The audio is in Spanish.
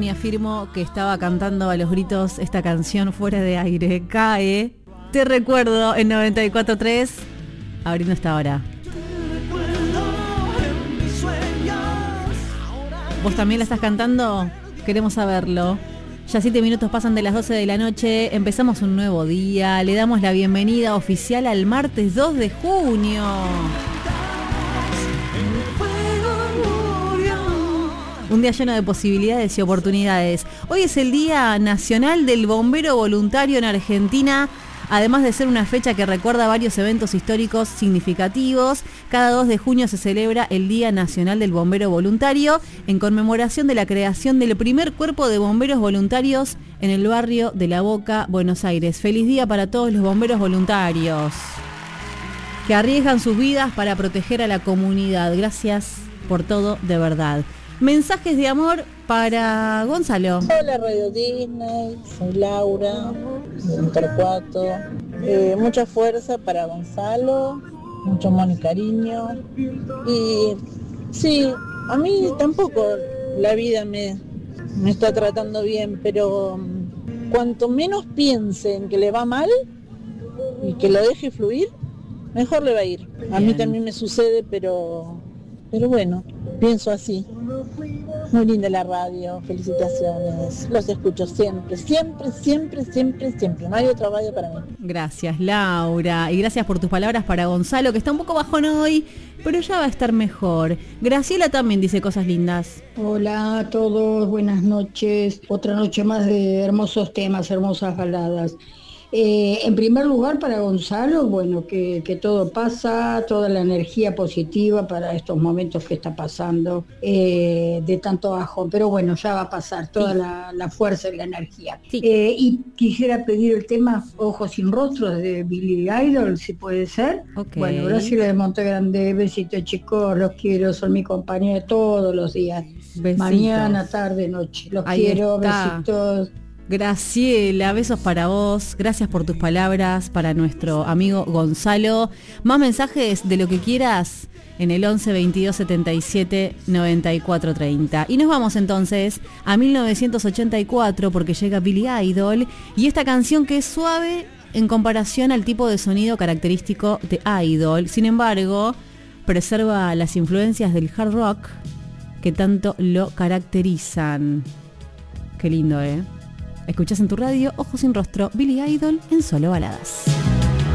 ni afirmo que estaba cantando a los gritos esta canción fuera de aire. Cae, te recuerdo en 94.3, abriendo esta hora. ¿Vos también la estás cantando? Queremos saberlo. Ya 7 minutos pasan de las 12 de la noche, empezamos un nuevo día, le damos la bienvenida oficial al martes 2 de junio. Un día lleno de posibilidades y oportunidades. Hoy es el Día Nacional del Bombero Voluntario en Argentina. Además de ser una fecha que recuerda varios eventos históricos significativos, cada 2 de junio se celebra el Día Nacional del Bombero Voluntario en conmemoración de la creación del primer cuerpo de bomberos voluntarios en el barrio de La Boca, Buenos Aires. Feliz día para todos los bomberos voluntarios que arriesgan sus vidas para proteger a la comunidad. Gracias por todo, de verdad. Mensajes de amor para Gonzalo. Hola Radio Disney, soy Laura, de Torcuato. Mucha fuerza para Gonzalo, mucho amor y cariño. Y sí, a mí tampoco la vida me está tratando bien, pero cuanto menos piense en que le va mal y que lo deje fluir, mejor le va a ir. A mí también me sucede, pero bueno, pienso así. Muy linda la radio, felicitaciones. Los escucho siempre. No hay otra radio para mí. Gracias, Laura. Y gracias por tus palabras para Gonzalo, que está un poco bajón hoy, pero ya va a estar mejor. Graciela también dice cosas lindas. Hola a todos, buenas noches. Otra noche más de hermosos temas, hermosas baladas. En primer lugar para Gonzalo, bueno, que todo pasa, toda la energía positiva para estos momentos que está pasando, de tanto bajón, pero bueno, ya va a pasar toda la fuerza y la energía. Sí. Y quisiera pedir el tema Ojos sin Rostro de Billy Idol, si puede ser. Okay. Bueno, Graciela de Monte Grande, besitos chicos, los quiero, son mi compañía todos los días. Besitos. Mañana, tarde, noche, los Ahí quiero, está. besitos. Graciela, besos para vos, gracias por tus palabras, para nuestro amigo Gonzalo. Más mensajes de lo que quieras en el 11 22 77 94 30. Y nos vamos entonces a 1984 porque llega Billy Idol y esta canción que es suave en comparación al tipo de sonido característico de Idol. Sin embargo, preserva las influencias del hard rock que tanto lo caracterizan. Qué lindo, ¿eh? Escuchás en tu radio Ojos sin Rostro, Billy Idol en Solo Baladas.